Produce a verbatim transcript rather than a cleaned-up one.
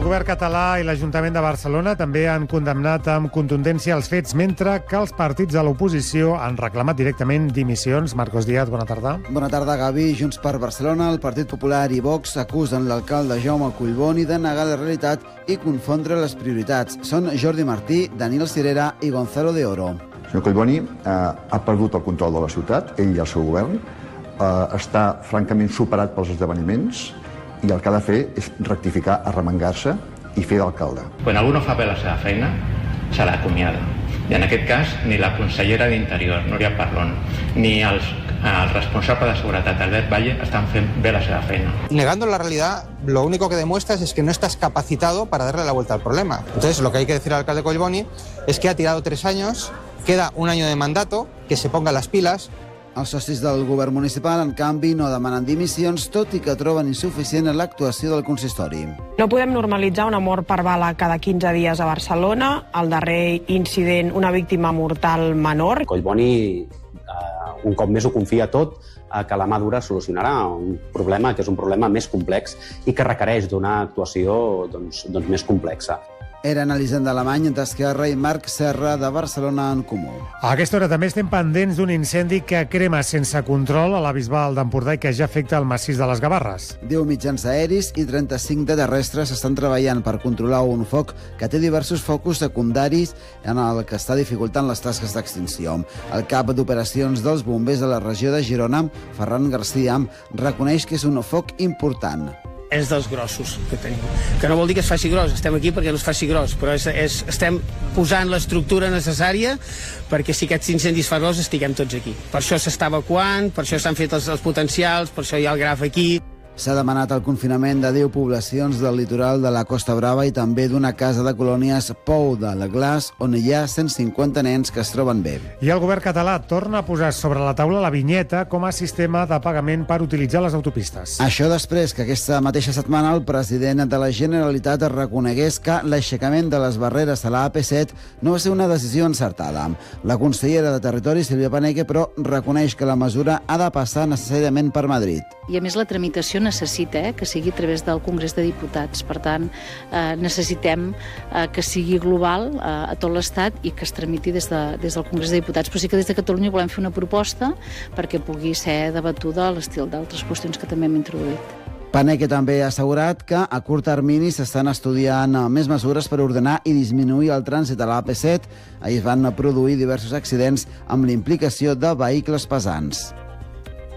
govern català i l'Ajuntament de Barcelona també han condemnat amb contundència els fets, mentre que els partits de l'oposició han reclamat directament dimissions. Marcos Díaz, bona tarda. Bona tarda, Gavi. Junts per Barcelona, el Partit Popular i Vox acusen l'alcalde Jaume Collboni de negar la realitat i confondre les prioritats. Són Jordi Martí, Daniel Sirera i Gonzalo de Oro. El senyor Collboni eh, ha perdut el control de la ciutat, ell i el seu govern, eh, està francament superat pels esdeveniments i el que ha de fer és rectificar, arremangar-se i fer d'alcalde. Quan algú no fa bé la seva feina, se l'acomiada. I en aquest cas, ni la consellera d'Interior, Núria Parlon, ni els, el responsable de seguretat, Albert Valle, estan fent bé la seva feina. Negando la realidad, lo único que demuestras es que no estás capacitado para darle la vuelta al problema. Entonces, lo que hay que decir al alcalde Collboni es que ha tirado tres años, queda un año de mandato, que se ponga las pilas. Els socis del govern municipal, en canvi, no demanen dimissions, tot i que troben insuficient l'actuació del consistori. No podem normalitzar una mort per bala cada quinze dies a Barcelona. El darrer incident, una víctima mortal menor. Collboni, eh, un cop més, ho confia tot eh, que la mà dura solucionarà un problema que és un problema més complex i que requereix d'una actuació doncs, doncs més complexa. Eren Elisenda Alemany d'Esquerra i Marc Serra de Barcelona en Comú. A aquesta hora també estem pendents d'un incendi que crema sense control a la Bisbal d'Empordà i que ja afecta el massís de les Gavarres. deu mitjans aeris i trenta-cinc de terrestres estan treballant per controlar un foc que té diversos focus secundaris en el que està dificultant les tasques d'extinció. El cap d'operacions dels bombers de la regió de Girona, Ferran García, reconeix que és un foc important. És dels grossos que tenim. Que no vol dir que es faci gros, estem aquí perquè no es faci gros, però és, és, estem posant l'estructura necessària perquè si aquests incendis fa gros estiguem tots aquí. Per això s'està evacuant, per això s'han fet els, els potencials, per això hi ha el graf aquí. S'ha demanat el confinament de deu poblacions del litoral de la Costa Brava i també d'una casa de colònies Pou de la Glaç, on hi ha cent cinquanta nens que es troben bé. I el govern català torna a posar sobre la taula la vinyeta com a sistema de pagament per utilitzar les autopistes. Això després que aquesta mateixa setmana el president de la Generalitat reconegués que l'aixecament de les barreres a la A P set no va ser una decisió encertada. La consellera de Territori, Sílvia Paneque, però reconeix que la mesura ha de passar necessàriament per Madrid. I a més la tramitació necessita eh, que sigui a través del Congrés de Diputats. Per tant, eh, necessitem eh, que sigui global eh, a tot l'Estat i que es tramiti des, de, des del Congrés de Diputats. Però sí que des de Catalunya volem fer una proposta perquè pugui ser debatuda a l'estil d'altres qüestions que també hem introduït. Paneque també ha assegurat que a curt termini s'estan estudiant més mesures per ordenar i disminuir el trànsit a la A P set. Ahir es van produir diversos accidents amb l'implicació de vehicles pesants.